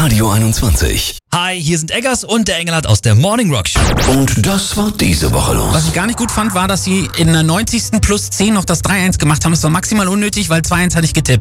Radio 21. Hi, hier sind Eggers und der Engelhardt aus der Morning Rock Show. Und das war diese Woche los. Was ich gar nicht gut fand, war, dass sie in der 90. plus 10 noch das 3-1 gemacht haben. Das war maximal unnötig, weil 2-1 hatte ich getippt.